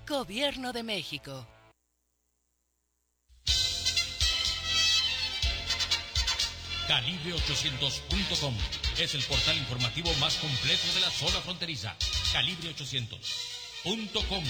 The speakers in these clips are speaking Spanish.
Gobierno de México. Calibre800.com es el portal informativo más completo de la zona fronteriza. Calibre800.com.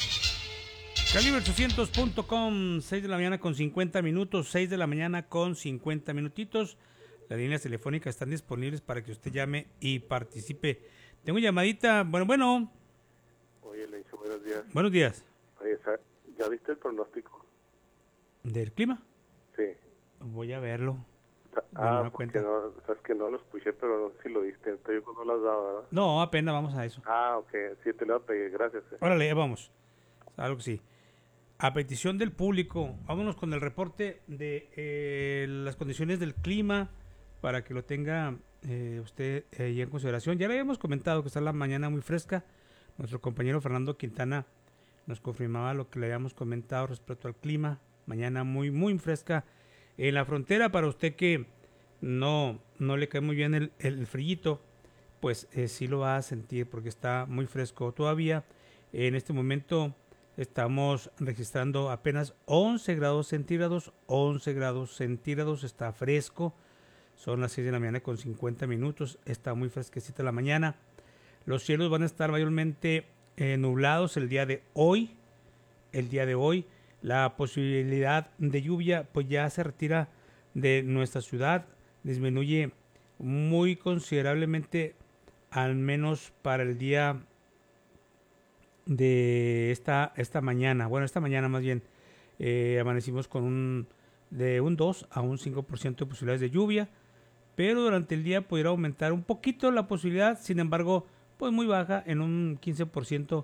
Calibre800.com, 6 de la mañana con 50 minutos, 6 de la mañana con 50 minutitos. Las líneas telefónicas están disponibles para que usted llame y participe. Tengo llamadita, bueno. Oye, Lencho, buenos días. Buenos días. Oye, ¿ya viste el pronóstico? ¿Del clima? Sí. Voy a verlo. Porque no, sabes que no lo escuché, pero no sé si lo viste. Entonces yo no lo has dado, ¿verdad? No, apenas vamos a eso. Ok. Sí, te lo pegué. Gracias. Órale, ya vamos. Algo que sí. A petición del público, vámonos con el reporte de las condiciones del clima para que lo tenga usted ya en consideración. Ya le habíamos comentado que está la mañana muy fresca. Nuestro compañero Fernando Quintana nos confirmaba lo que le habíamos comentado respecto al clima. Mañana muy, muy fresca en la frontera. Para usted que no le cae muy bien el frillito, pues sí lo va a sentir porque está muy fresco todavía. En este momento estamos registrando apenas 11 grados centígrados. 11 grados centígrados, está fresco. Son las 6 de la mañana con 50 minutos. Está muy fresquecita la mañana. Los cielos van a estar mayormente nublados el día de hoy. La posibilidad de lluvia pues ya se retira de nuestra ciudad. Disminuye muy considerablemente, al menos para el día de esta mañana. Bueno, esta mañana más bien amanecimos con de un 2 a un 5% de posibilidades de lluvia, pero durante el día pudiera aumentar un poquito la posibilidad, sin embargo, pues muy baja, en un 15%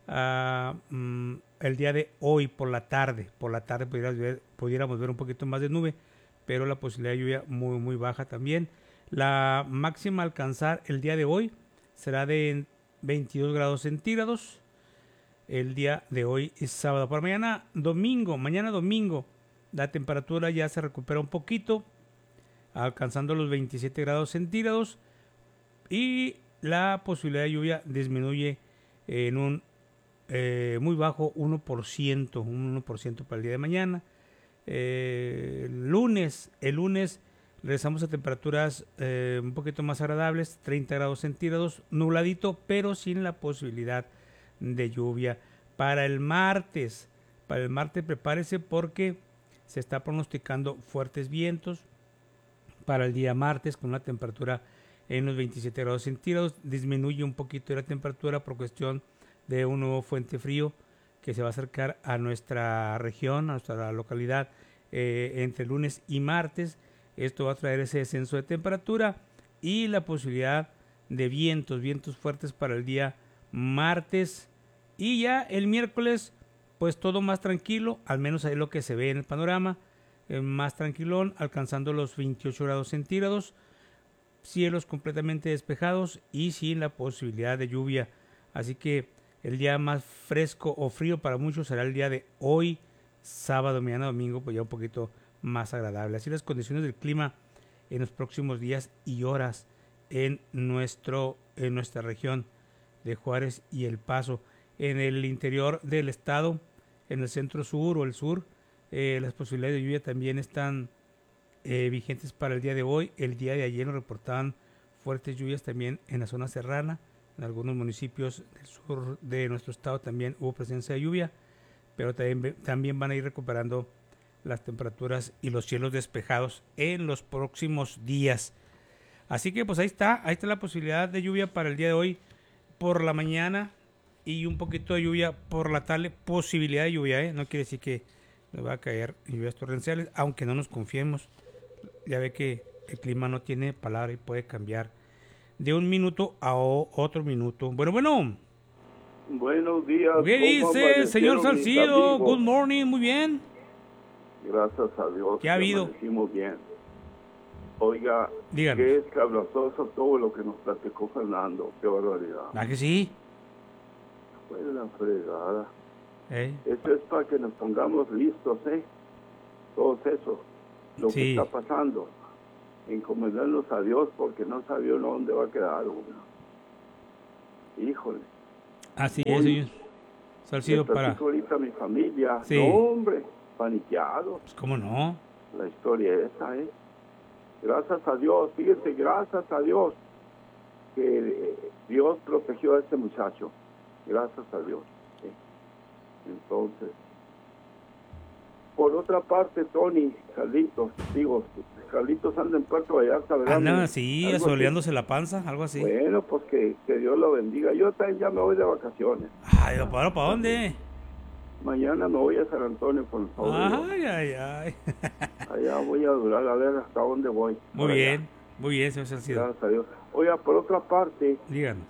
el día de hoy por la tarde. Por la tarde pudiéramos ver un poquito más de nube, pero la posibilidad de lluvia muy, muy baja también. La máxima a alcanzar el día de hoy será de 22 grados centígrados. El día de hoy es sábado. Para mañana domingo, la temperatura ya se recupera un poquito, alcanzando los 27 grados centígrados, y la posibilidad de lluvia disminuye en un muy bajo 1%, un 1% para el día de mañana. El lunes regresamos a temperaturas un poquito más agradables, 30 grados centígrados, nubladito, pero sin la posibilidad de lluvia. Para el martes prepárese porque se está pronosticando fuertes vientos para el día martes, con una temperatura en los 27 grados centígrados. Disminuye un poquito la temperatura por cuestión de un nuevo frente frío que se va a acercar a nuestra región, a nuestra localidad entre lunes y martes. Esto va a traer ese descenso de temperatura y la posibilidad de vientos fuertes para el día martes. Y ya el miércoles, pues todo más tranquilo, al menos ahí lo que se ve en el panorama, más tranquilón, alcanzando los 28 grados centígrados, cielos completamente despejados y sin la posibilidad de lluvia. Así que el día más fresco o frío para muchos será el día de hoy, sábado, mañana, domingo, pues ya un poquito más agradable. Así las condiciones del clima en los próximos días y horas en nuestra región de Juárez y El Paso. En el interior del estado, en el centro sur o el sur, las posibilidades de lluvia también están vigentes para el día de hoy. El día de ayer nos reportaban fuertes lluvias también en la zona serrana. En algunos municipios del sur de nuestro estado también hubo presencia de lluvia, pero también van a ir recuperando las temperaturas y los cielos despejados en los próximos días. Así que pues ahí está la posibilidad de lluvia para el día de hoy por la mañana y un poquito de lluvia por la tarde. Posibilidad de lluvia, no quiere decir que nos va a caer lluvias torrenciales, aunque no nos confiemos. Ya ve que el clima no tiene palabra y puede cambiar de un minuto a otro minuto. Bueno. Buenos días. ¿Qué dice, señor Salcido? Good morning, muy bien. Gracias a Dios. ¿Qué ha habido? Amanecimos bien. Oiga, dígame. Qué escabroso todo lo que nos platicó Fernando. Qué barbaridad. ¿Ah, que sí? Fue la fregada. Eso es para que nos pongamos listos, Todo eso, lo que está pasando. Encomendarnos a Dios porque no sabía uno dónde va a quedar uno. Híjole. Así es, señor. Salcido, para... ahorita mi familia, sí. No, hombre, paniqueados. Pues, ¿cómo no? La historia esa, Gracias a Dios, fíjense, gracias a Dios, que Dios protegió a este muchacho. Gracias a Dios. Entonces, por otra parte, Tony, Carlitos anda en Puerto Vallarta, ¿verdad? Anda, sí, asoleándose la panza, algo así. Bueno, pues que Dios lo bendiga. Yo también ya me voy de vacaciones. Ay, ¿para dónde? Mañana me voy a San Antonio con el favor. Ay. Allá voy a durar a ver hasta dónde voy. Muy bien, señor Salcido. Gracias a Dios. Oiga, por otra parte, díganos.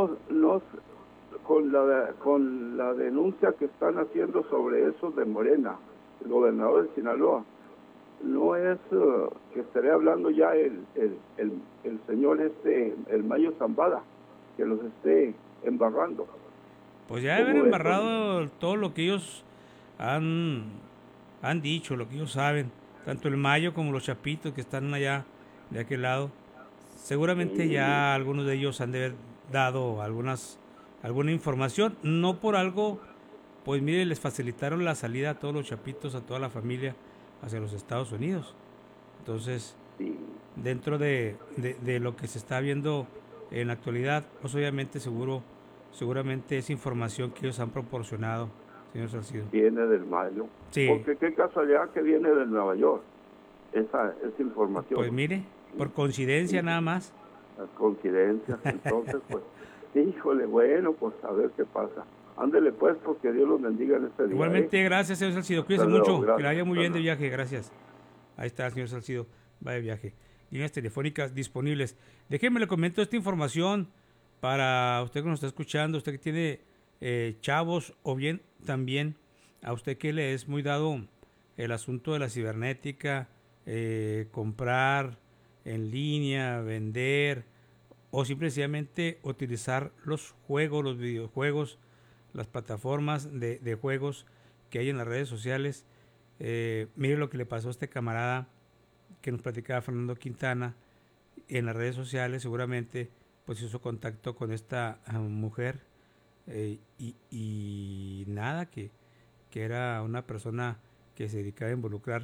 Con la denuncia que están haciendo sobre eso de Morena, el gobernador de Sinaloa, no es que estaré hablando ya el señor el Mayo Zambada, que los esté embarrando. Pues ya haber embarrado todo lo que ellos han dicho, lo que ellos saben, tanto el Mayo como los Chapitos que están allá de aquel lado. Seguramente ya algunos de ellos han de haber dado alguna información, no por algo, pues mire, les facilitaron la salida a todos los Chapitos, a toda la familia hacia los Estados Unidos. Entonces, dentro de lo que se está viendo en la actualidad, pues obviamente seguramente es información que ellos han proporcionado, señor Salcido. Viene del Mayo. Sí. Porque qué casualidad que viene de Nueva York, esa información. Pues mire, por coincidencia nada más. Las coincidencias, entonces pues, híjole, bueno, pues a ver qué pasa. Ándele pues, porque Dios los bendiga en este día. Igualmente, gracias, señor Salcido. Cuídese mucho, gracias, que le vaya muy bien de viaje, gracias. Ahí está el señor Salcido, va de viaje. Líneas telefónicas disponibles. Déjeme le comento esta información para usted que nos está escuchando, usted que tiene chavos, o bien también a usted que le es muy dado el asunto de la cibernética, comprar en línea, vender, o simplemente utilizar los juegos, los videojuegos, las plataformas de juegos que hay en las redes sociales. Mire lo que le pasó a este camarada que nos platicaba Fernando Quintana en las redes sociales. Seguramente pues hizo contacto con esta mujer y nada, que era una persona que se dedicaba a involucrar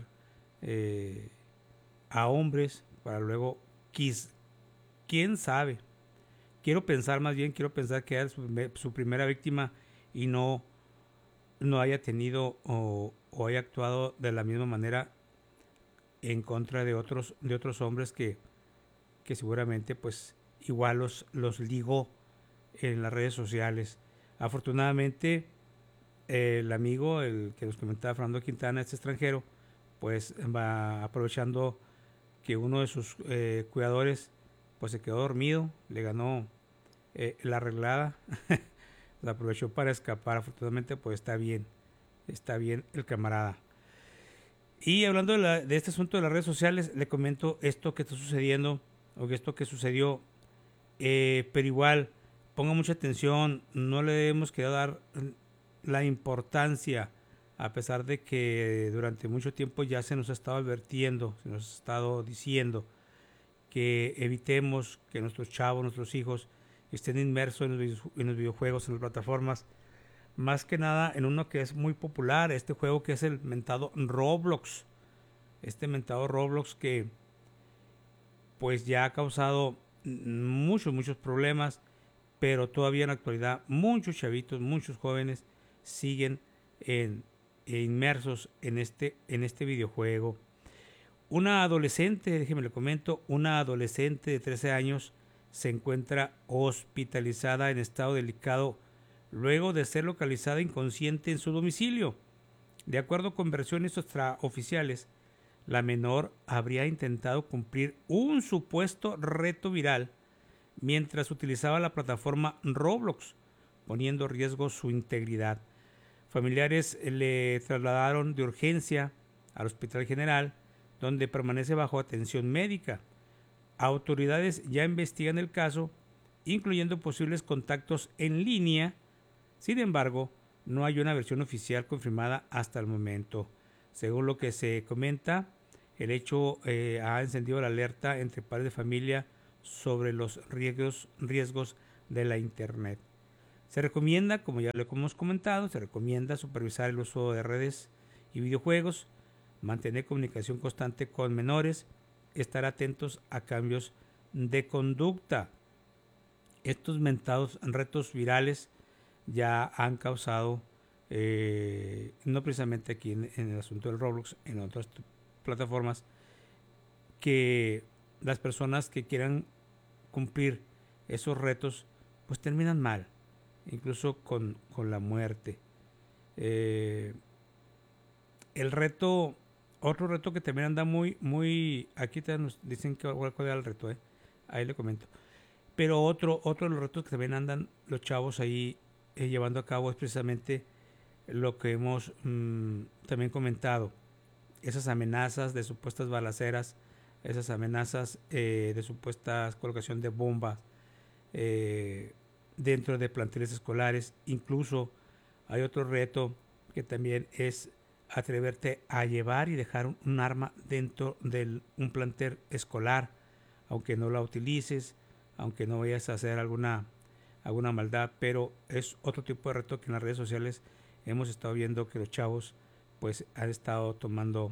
a hombres para luego, quién sabe, quiero pensar que era su primera víctima y no haya tenido o haya actuado de la misma manera en contra de otros hombres que seguramente pues igual los ligó en las redes sociales. Afortunadamente el amigo, el que nos comentaba Fernando Quintana, este extranjero, pues va aprovechando que uno de sus cuidadores pues se quedó dormido, le ganó la arreglada, la aprovechó para escapar. Afortunadamente pues está bien el camarada. Y hablando de este asunto de las redes sociales, le comento esto que está sucediendo, o esto que sucedió, pero igual ponga mucha atención, no le debemos quedar dar la importancia, a pesar de que durante mucho tiempo ya se nos ha estado advirtiendo, se nos ha estado diciendo que evitemos que nuestros chavos, nuestros hijos estén inmersos en los videojuegos, en las plataformas, más que nada en uno que es muy popular, este juego que es el mentado Roblox, que pues ya ha causado muchos problemas, pero todavía en la actualidad muchos chavitos, muchos jóvenes siguen inmersos en este videojuego. Una adolescente, déjeme le comento, una adolescente de 13 años se encuentra hospitalizada en estado delicado luego de ser localizada inconsciente en su domicilio. De acuerdo con versiones extraoficiales, la menor habría intentado cumplir un supuesto reto viral mientras utilizaba la plataforma Roblox, poniendo en riesgo su integridad. Familiares le trasladaron de urgencia al Hospital General, donde permanece bajo atención médica. Autoridades ya investigan el caso, incluyendo posibles contactos en línea. Sin embargo, no hay una versión oficial confirmada hasta el momento. Según lo que se comenta, el hecho ha encendido la alerta entre padres de familia sobre los riesgos de la Internet. Se recomienda, como ya lo hemos comentado, se recomienda supervisar el uso de redes y videojuegos, mantener comunicación constante con menores, estar atentos a cambios de conducta. Estos mentados retos virales ya han causado, no precisamente aquí en el asunto del Roblox, en otras plataformas, que las personas que quieran cumplir esos retos pues terminan mal, incluso con la muerte. El reto, otro reto que también anda muy, aquí nos dicen que cuál era el reto, ahí le comento. Pero otro de los retos que también andan los chavos ahí llevando a cabo es precisamente lo que hemos también comentado, esas amenazas de supuestas balaceras, esas amenazas de supuesta colocación de bombas dentro de planteles escolares. Incluso hay otro reto que también es atreverte a llevar y dejar un arma dentro de un plantel escolar, aunque no la utilices, aunque no vayas a hacer alguna maldad, pero es otro tipo de reto que en las redes sociales hemos estado viendo que los chavos pues han estado tomando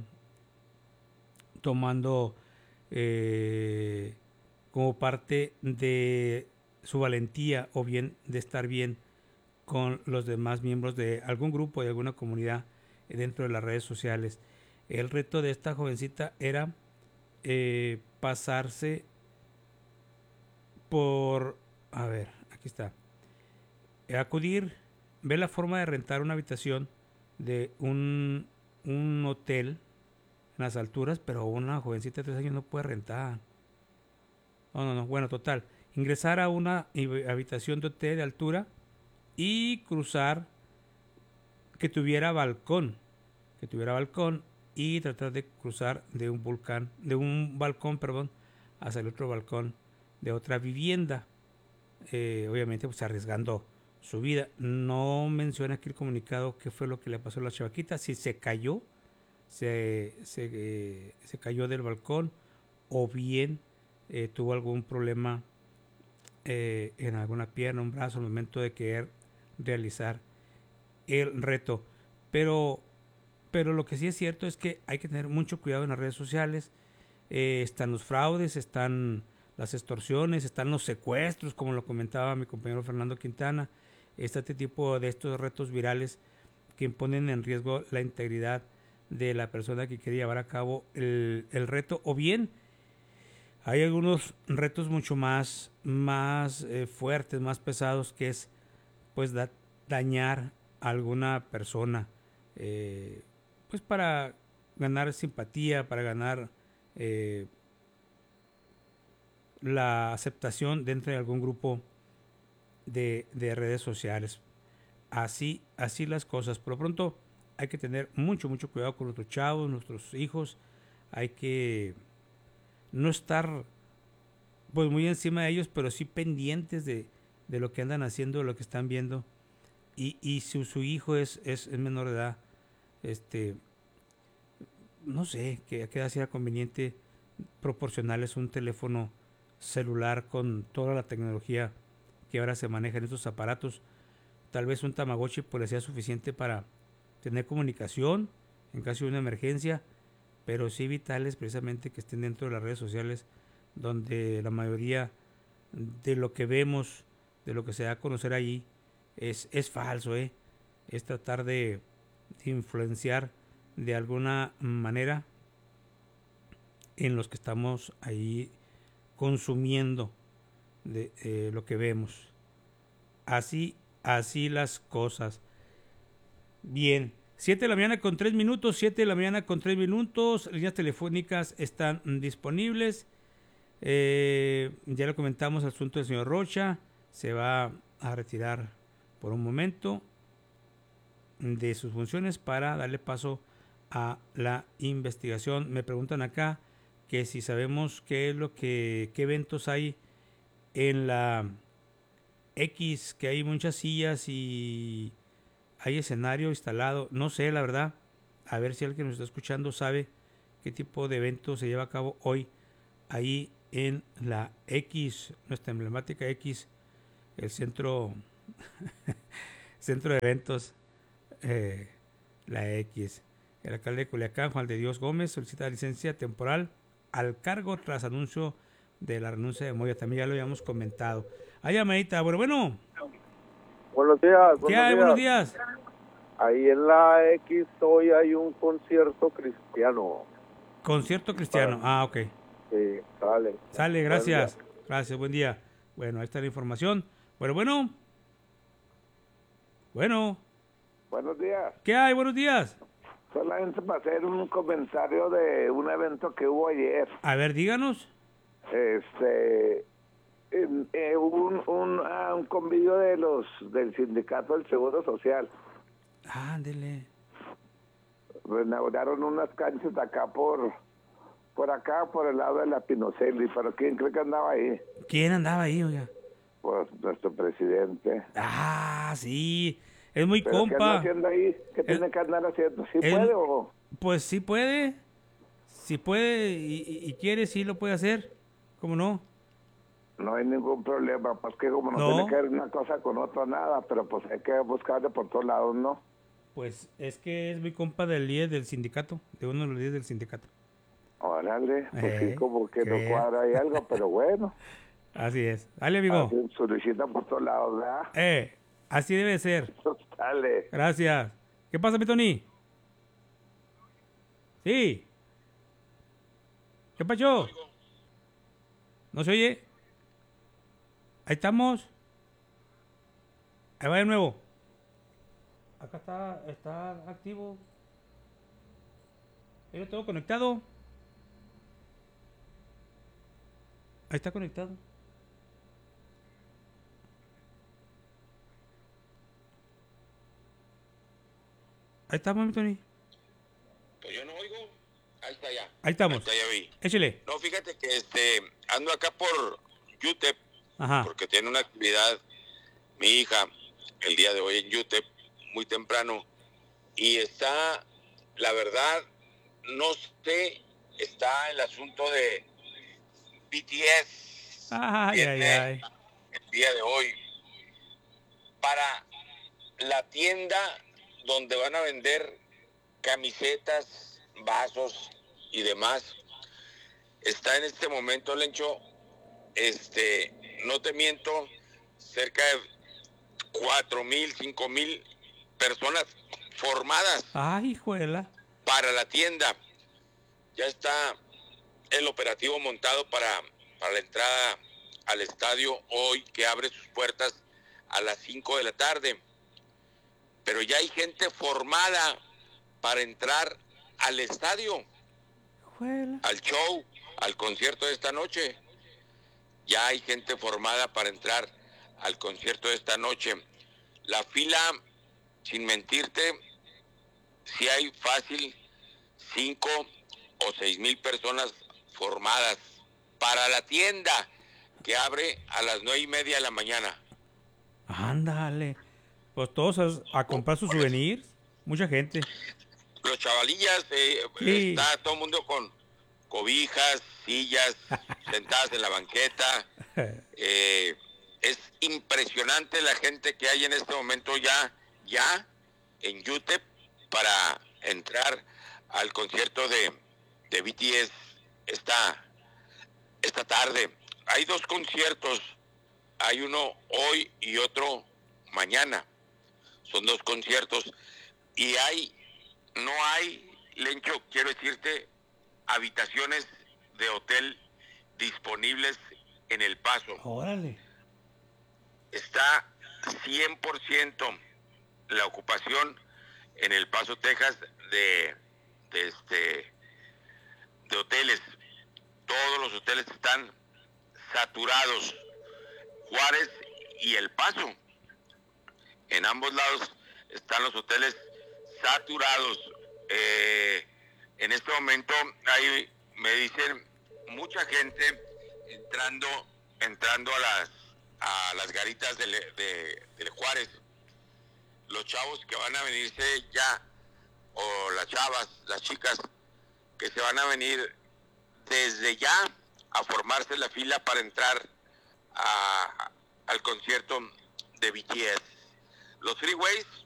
como parte de su valentía o bien de estar bien con los demás miembros de algún grupo, de alguna comunidad dentro de las redes sociales. El reto de esta jovencita era pasarse por, a ver, aquí está, acudir, ver la forma de rentar una habitación de un hotel en las alturas, pero una jovencita de 3 años no puede rentar. No, bueno, total. Ingresar a una habitación de hotel de altura y cruzar que tuviera balcón y tratar de cruzar de un balcón, hacia el otro balcón de otra vivienda, obviamente pues arriesgando su vida. No menciona aquí el comunicado qué fue lo que le pasó a la chavaquita, si se cayó, se cayó del balcón o bien tuvo algún problema en alguna pierna, un brazo, al momento de querer realizar el reto. Pero lo que sí es cierto es que hay que tener mucho cuidado en las redes sociales. Están los fraudes, están las extorsiones, están los secuestros, como lo comentaba mi compañero Fernando Quintana. Este tipo de estos retos virales que ponen en riesgo la integridad de la persona que quiere llevar a cabo el reto, o bien hay algunos retos mucho más fuertes, más pesados, que es pues dañar a alguna persona, pues para ganar simpatía, para ganar la aceptación dentro de algún grupo de redes sociales. Así las cosas. Por lo pronto hay que tener mucho cuidado con nuestros chavos, nuestros hijos. Hay que no estar pues muy encima de ellos, pero sí pendientes de lo que andan haciendo, de lo que están viendo. Y si su hijo es menor de edad, no sé, que sea conveniente proporcionarles un teléfono celular con toda la tecnología que ahora se maneja en estos aparatos. Tal vez un Tamagotchi pues le sea suficiente para tener comunicación en caso de una emergencia, pero sí vitales precisamente que estén dentro de las redes sociales, donde la mayoría de lo que vemos, de lo que se da a conocer allí, es falso, es tratar de influenciar de alguna manera en los que estamos ahí consumiendo de lo que vemos. Así las cosas. Bien, 7 de la mañana con 3 minutos, líneas telefónicas están disponibles. Ya lo comentamos, el asunto del señor Rocha se va a retirar por un momento de sus funciones para darle paso a la investigación. Me preguntan acá que si sabemos qué eventos hay en la X, que hay muchas sillas y hay escenario instalado. No sé, la verdad. A ver si alguien que nos está escuchando sabe qué tipo de evento se lleva a cabo hoy ahí en la X, nuestra emblemática X, el centro Centro de Eventos, la X. El alcalde de Culiacán, Juan de Dios Gómez, solicita licencia temporal al cargo tras anuncio de la renuncia de Moya. También ya lo habíamos comentado. Ay, llamadita. Bueno. Buenos días. ¿Qué hay? Buenos días. Ahí en la X hoy hay un concierto cristiano. Concierto cristiano. Ok. Sí, sale. Sale, gracias. Gracias, buen día. Bueno, ahí está la información. Bueno. Buenos días. ¿Qué hay? Buenos días. Solamente para hacer un comentario de un evento que hubo ayer. A ver, díganos. Un convivio del sindicato del Seguro Social. Ándele. Inauguraron unas canchas de acá por el lado de la Pinocelli. ¿Pero quién cree que andaba ahí? ¿Quién andaba ahí, oiga? Pues nuestro presidente. Sí. Es muy compa. ¿Qué anda haciendo ahí? ¿Qué tiene que andar haciendo? ¿Sí puede o...? Pues sí puede. Si puede y quiere, sí lo puede hacer. ¿Cómo no? No hay ningún problema. Pues que como no tiene que ver una cosa con otra, nada. Pero pues hay que buscarle por todos lados, ¿no? Pues es que es muy compa del líder del sindicato. De uno de los líderes del sindicato. Órale. Pues sí, como que no cuadra ahí algo, pero bueno. Así es. Dale, amigo. Solicita por todos lados, ¿verdad? Así debe ser. Dale. Gracias. ¿Qué pasa, mi Tony? Sí. ¿Qué pasó? ¿No se oye? Ahí estamos. Ahí va de nuevo. Acá está activo. Yo lo tengo conectado. Ahí está conectado. Ahí estamos, mi Tony. Pues yo no oigo. Ahí está ya. Ahí estamos. Ahí está, ya vi. Échale. No, fíjate que ando acá por UTEP. Ajá. Porque tiene una actividad mi hija el día de hoy en UTEP, muy temprano. Y está, la verdad, no sé, está el asunto de BTS. Ay. El día de hoy. Para la tienda donde van a vender camisetas, vasos y demás, está en este momento, Lencho, no te miento, cerca de 4,000, 5,000 personas formadas. Ay, hijuela. Para la tienda. Ya está el operativo montado para la entrada al estadio hoy, que abre sus puertas a las 5 de la tarde. Pero ya hay gente formada para entrar al estadio, al show, al concierto de esta noche. Ya hay gente formada para entrar al concierto de esta noche. La fila, sin mentirte, si hay fácil 5 o 6,000 personas formadas para la tienda que abre a las 9:30 de la mañana. Ándale. Pues todos a comprar sus souvenirs. Mucha gente. Los chavalillas, Sí. está todo el mundo con cobijas, sillas, sentadas en la banqueta. Es impresionante la gente que hay en este momento ya en UTEP para entrar al concierto de BTS esta tarde. Hay 2 conciertos, hay uno hoy y otro mañana. Son 2 conciertos y no hay, Lencho, quiero decirte, habitaciones de hotel disponibles en El Paso. Órale. Está 100% la ocupación en El Paso, Texas, de hoteles. Todos los hoteles están saturados. Juárez y El Paso. En ambos lados están los hoteles saturados. En este momento hay, me dicen, mucha gente entrando a las garitas del Juárez. Los chavos que van a venirse ya, o las chavas, las chicas, que se van a venir desde ya a formarse la fila para entrar al concierto de BTS. Los freeways